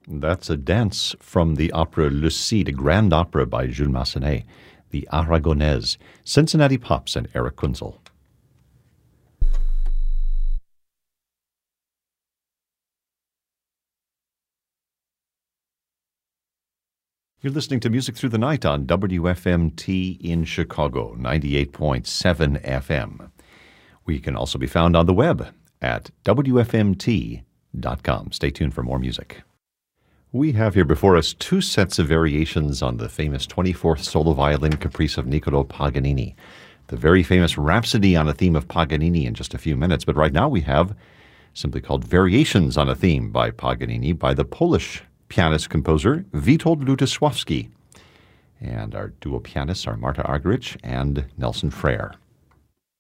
That's a dance from the opera Le Cid, Grand Opera by Jules Massenet, the Aragonese, Cincinnati Pops, and Eric Kunzel. You're listening to Music Through the Night on WFMT in Chicago, 98.7 FM. We can also be found on the web at WFMT.com. Stay tuned for more music. We have here before us two sets of variations on the famous 24th solo violin caprice of Niccolò Paganini. The very famous Rhapsody on a theme of Paganini in just a few minutes, but right now we have simply called Variations on a Theme by Paganini by the Polish pianist-composer Witold Lutosławski. And our duo pianists are Marta Argerich and Nelson Frere.